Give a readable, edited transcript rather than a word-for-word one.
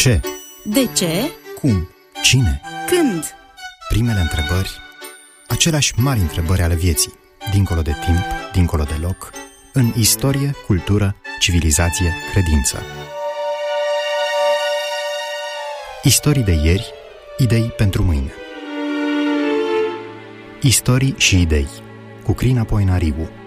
Ce? De ce? Cum? Cine? Când? Primele întrebări, aceleași mari întrebări ale vieții, dincolo de timp, dincolo de loc, în istorie, cultură, civilizație, credință. Istorii de ieri, idei pentru mâine. Istorii și idei, cu Crina Poenariu.